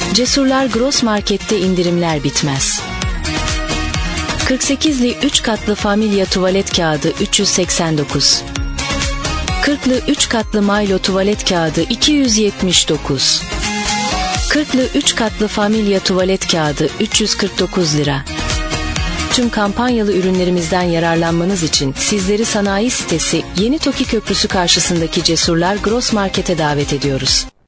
Cesurlar Gross Market'te indirimler bitmez. 48'li 3 katlı Familya tuvalet kağıdı 389. 40'lı 3 katlı Milo tuvalet kağıdı 279. 40'lı 3 katlı Familya tuvalet kağıdı 349 lira. Tüm kampanyalı ürünlerimizden yararlanmanız için sizleri sanayi sitesi Yeni Toki Köprüsü karşısındaki Cesurlar Gross Market'e davet ediyoruz.